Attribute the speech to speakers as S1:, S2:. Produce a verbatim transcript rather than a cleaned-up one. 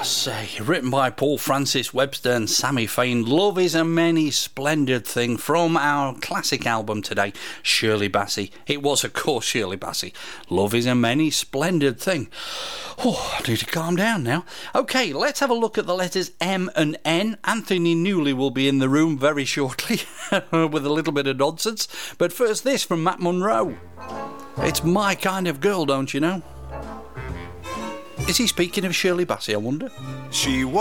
S1: say, written by Paul Francis Webster and Sammy Fain. Love is a many splendid thing from our classic album today, Shirley Bassey. It was, of course, Shirley Bassey. Love is a many splendid thing. Oh, I need to calm down now. OK, let's have a look at the letters M and N. Anthony Newley will be in the room very shortly with a little bit of nonsense. But first, this from Matt Monro. It's my kind of girl, don't you know? Is he speaking of Shirley Bassey, I wonder?
S2: She was